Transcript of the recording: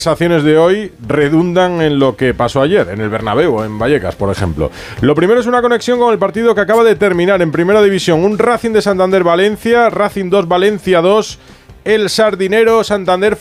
Acciones de hoy redundan en lo que pasó ayer, en el Bernabéu, en Vallecas, por ejemplo. Lo primero es una conexión con el partido que acaba de terminar en Primera División. Un Racing de Santander-Valencia, Racing 2, Valencia 2, El Sardinero, Santander